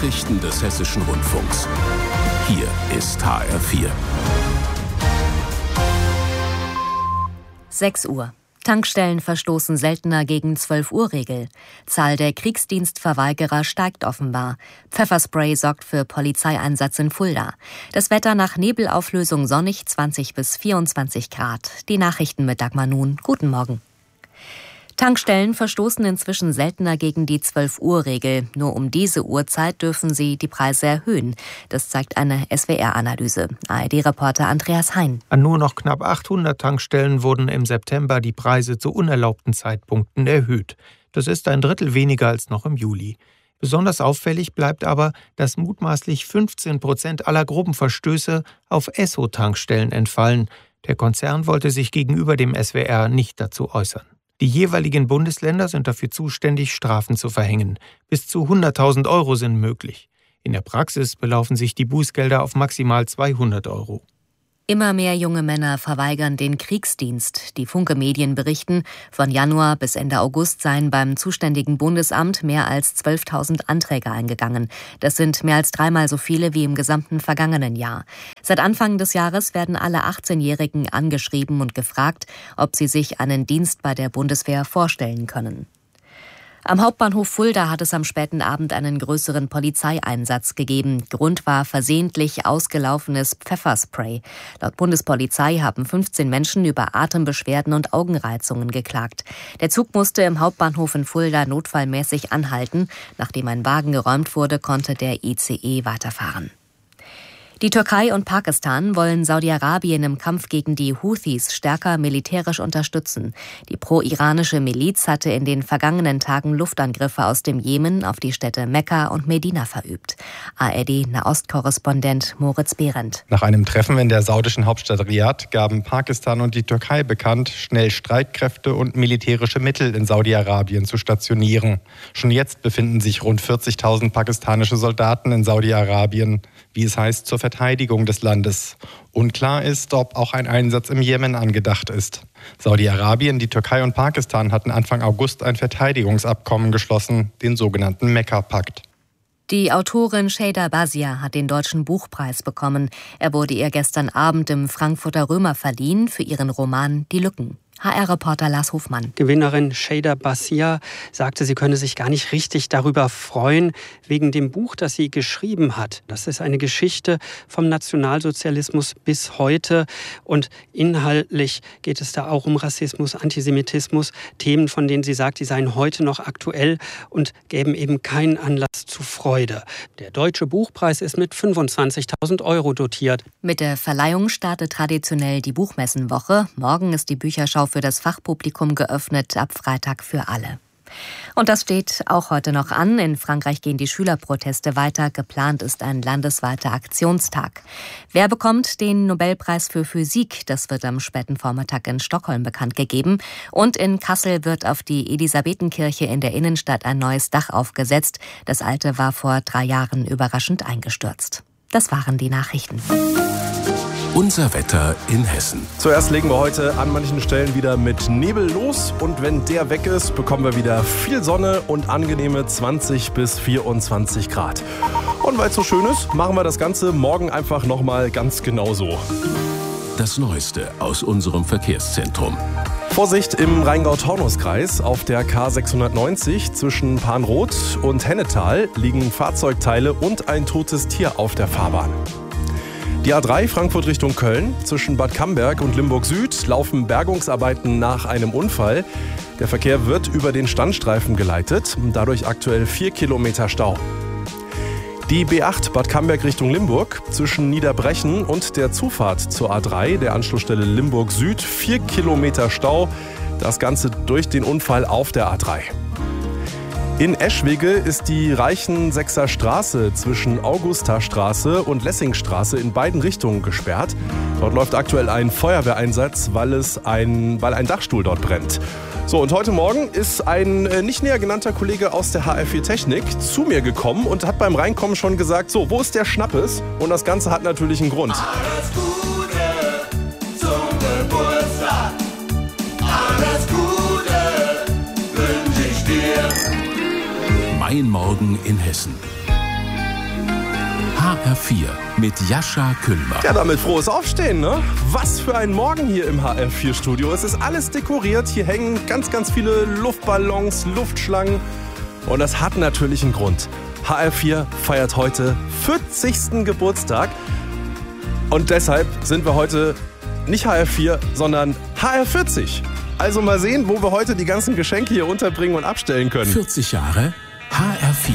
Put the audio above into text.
Nachrichten des Hessischen Rundfunks. Hier ist HR4. 6 Uhr. Tankstellen verstoßen seltener gegen 12-Uhr-Regel. Zahl der Kriegsdienstverweigerer steigt offenbar. Pfefferspray sorgt für Polizeieinsatz in Fulda. Das Wetter nach Nebelauflösung sonnig, 20 bis 24 Grad. Die Nachrichten mit Dagmar Nun. Guten Morgen. Tankstellen verstoßen inzwischen seltener gegen die 12-Uhr-Regel. Nur um diese Uhrzeit dürfen sie die Preise erhöhen. Das zeigt eine SWR-Analyse. ARD-Reporter Andreas Hein. An nur noch knapp 800 Tankstellen wurden im September die Preise zu unerlaubten Zeitpunkten erhöht. Das ist ein Drittel weniger als noch im Juli. Besonders auffällig bleibt aber, dass mutmaßlich 15% aller groben Verstöße auf Esso-Tankstellen entfallen. Der Konzern wollte sich gegenüber dem SWR nicht dazu äußern. Die jeweiligen Bundesländer sind dafür zuständig, Strafen zu verhängen. Bis zu 100.000 Euro sind möglich. In der Praxis belaufen sich die Bußgelder auf maximal 200 Euro. Immer mehr junge Männer verweigern den Kriegsdienst. Die Funke-Medien berichten, von Januar bis Ende August seien beim zuständigen Bundesamt mehr als 12.000 Anträge eingegangen. Das sind mehr als 3-mal so viele wie im gesamten vergangenen Jahr. Seit Anfang des Jahres werden alle 18-Jährigen angeschrieben und gefragt, ob sie sich einen Dienst bei der Bundeswehr vorstellen können. Am Hauptbahnhof Fulda hat es am späten Abend einen größeren Polizeieinsatz gegeben. Grund war versehentlich ausgelaufenes Pfefferspray. Laut Bundespolizei haben 15 Menschen über Atembeschwerden und Augenreizungen geklagt. Der Zug musste im Hauptbahnhof in Fulda notfallmäßig anhalten. Nachdem ein Wagen geräumt wurde, konnte der ICE weiterfahren. Die Türkei und Pakistan wollen Saudi-Arabien im Kampf gegen die Houthis stärker militärisch unterstützen. Die pro-iranische Miliz hatte in den vergangenen Tagen Luftangriffe aus dem Jemen auf die Städte Mekka und Medina verübt. ARD-Nahostkorrespondent Moritz Behrendt. Nach einem Treffen in der saudischen Hauptstadt Riad gaben Pakistan und die Türkei bekannt, schnell Streitkräfte und militärische Mittel in Saudi-Arabien zu stationieren. Schon jetzt befinden sich rund 40.000 pakistanische Soldaten in Saudi-Arabien, wie es heißt, zur Verteidigung des Landes. Unklar ist, ob auch ein Einsatz im Jemen angedacht ist. Saudi-Arabien, die Türkei und Pakistan hatten Anfang August ein Verteidigungsabkommen geschlossen, den sogenannten Mekka-Pakt. Die Autorin Şeyda Bazia hat den Deutschen Buchpreis bekommen. Er wurde ihr gestern Abend im Frankfurter Römer verliehen für ihren Roman Die Lücken. HR-Reporter Lars Hofmann. Gewinnerin Şeyda Bazia sagte, sie könne sich gar nicht richtig darüber freuen, wegen dem Buch, das sie geschrieben hat. Das ist eine Geschichte vom Nationalsozialismus bis heute. Und inhaltlich geht es da auch um Rassismus, Antisemitismus, Themen, von denen sie sagt, die seien heute noch aktuell und gäben eben keinen Anlass zu Freude. Der Deutsche Buchpreis ist mit 25.000 Euro dotiert. Mit der Verleihung startet traditionell die Buchmessenwoche. Morgen ist die Bücherschau für das Fachpublikum geöffnet, ab Freitag für alle. Und das steht auch heute noch an. In Frankreich gehen die Schülerproteste weiter. Geplant ist ein landesweiter Aktionstag. Wer bekommt den Nobelpreis für Physik? Das wird am späten Vormittag in Stockholm bekannt gegeben. Und in Kassel wird auf die Elisabethenkirche in der Innenstadt ein neues Dach aufgesetzt. Das alte war vor 3 Jahren überraschend eingestürzt. Das waren die Nachrichten. Unser Wetter in Hessen. Zuerst legen wir heute an manchen Stellen wieder mit Nebel los. Und wenn der weg ist, bekommen wir wieder viel Sonne und angenehme 20 bis 24 Grad. Und weil es so schön ist, machen wir das Ganze morgen einfach nochmal ganz genauso. Das Neueste aus unserem Verkehrszentrum. Vorsicht im Rheingau-Taunus-Kreis. Auf der K690 zwischen Panroth und Hennetal liegen Fahrzeugteile und ein totes Tier auf der Fahrbahn. Die A3 Frankfurt Richtung Köln. Zwischen Bad Camberg und Limburg Süd laufen Bergungsarbeiten nach einem Unfall. Der Verkehr wird über den Standstreifen geleitet. Dadurch aktuell 4 Kilometer Stau. Die B8 Bad Camberg Richtung Limburg. Zwischen Niederbrechen und der Zufahrt zur A3, der Anschlussstelle Limburg Süd, 4 Kilometer Stau. Das Ganze durch den Unfall auf der A3. In Eschwege ist die Reichensecker Straße zwischen Augustastraße und Lessingstraße in beiden Richtungen gesperrt. Dort läuft aktuell ein Feuerwehreinsatz, weil ein Dachstuhl dort brennt. So, und heute Morgen ist ein nicht näher genannter Kollege aus der HR4 Technik zu mir gekommen und hat beim Reinkommen schon gesagt, so, wo ist der Schnappes? Und das Ganze hat natürlich einen Grund. Alles Gute zum Geburtstag. Alles Gute wünsche ich dir. Mein Morgen in Hessen. HR4 mit Jascha Küllmann. Ja, damit frohes Aufstehen, ne? Was für ein Morgen hier im HR4-Studio. Es ist alles dekoriert. Hier hängen ganz, ganz viele Luftballons, Luftschlangen. Und das hat natürlich einen Grund. HR4 feiert heute 40. Geburtstag. Und deshalb sind wir heute nicht HR4, sondern HR40. Also mal sehen, wo wir heute die ganzen Geschenke hier unterbringen und abstellen können. 40 Jahre HR4.